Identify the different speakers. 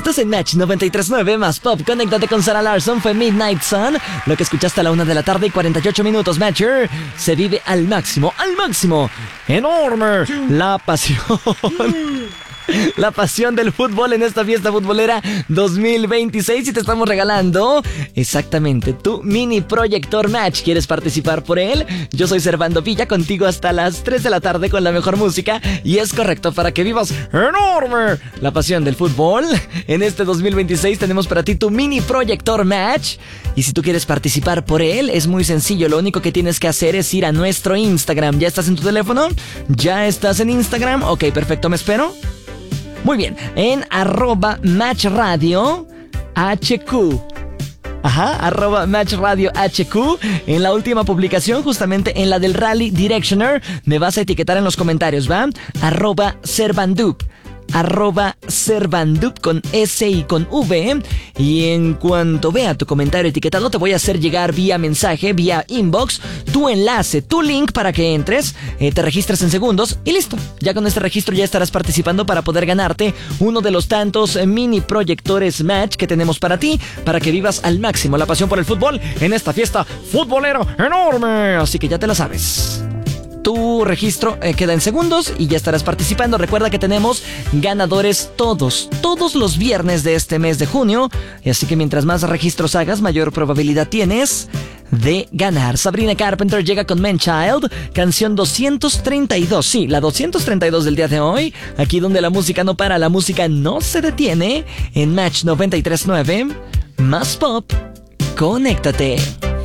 Speaker 1: Estás en Match 93.9 más Pop. Conéctate con Sarah Larson. Fue Midnight Sun. Lo que escuchaste a la 1 de la tarde y 48 minutos. Matcher. Se vive al máximo. Al máximo. Enorme. La pasión. La pasión del fútbol en esta fiesta futbolera 2026 y te estamos regalando exactamente tu mini proyector Match. ¿Quieres participar por él? Yo soy Servando Villa, contigo hasta las 3 de la tarde con la mejor música y es correcto para que vivas enorme la pasión del fútbol. En este 2026 tenemos para ti tu mini proyector Match y si tú quieres participar por él es muy sencillo. Lo único que tienes que hacer es ir a nuestro Instagram. ¿Ya estás en tu teléfono? ¿Ya estás en Instagram? Ok, perfecto, ¿me espero? Muy bien, en @MatchRadio HQ. @MatchRadio HQ. En la última publicación, justamente en la del Rally Directioner, me vas a etiquetar en los comentarios, ¿va? @Servandup. @Servandup con S y con V. Y en cuanto vea tu comentario etiquetado, te voy a hacer llegar vía mensaje, vía inbox, tu enlace, tu link para que entres, te registres en segundos y listo. Ya con este registro ya estarás participando para poder ganarte uno de los tantos mini proyectores Match que tenemos para ti, para que vivas al máximo la pasión por el fútbol en esta fiesta futbolera enorme. Así que ya te la sabes. Tu registro queda en segundos y ya estarás participando. Recuerda que tenemos ganadores todos los viernes de este mes de junio. Así que mientras más registros hagas, mayor probabilidad tienes de ganar. Sabrina Carpenter llega con Man Child, canción 232. Sí, la 232 del día de hoy. Aquí donde la música no para, la música no se detiene. En Match 93.9, más Pop. Conéctate.